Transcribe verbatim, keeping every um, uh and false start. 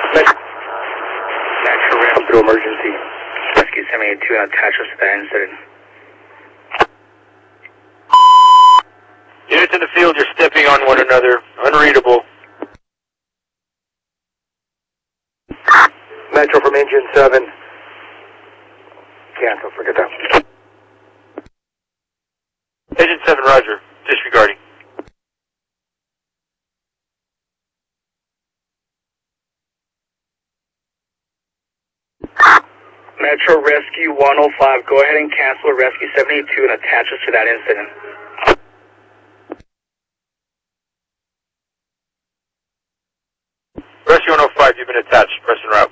Metro Rescue Emergency. Rescue seven eight two and attach us to that incident. Units in the field, you're stepping on one another. Unreadable. Metro from engine seven. Cancel, forget that. Engine seven, roger. Disregarding. Metro Rescue one oh five, go ahead and cancel Rescue seven eight two and attach us to that incident. Rescue one oh five, you've been attached. Press en route.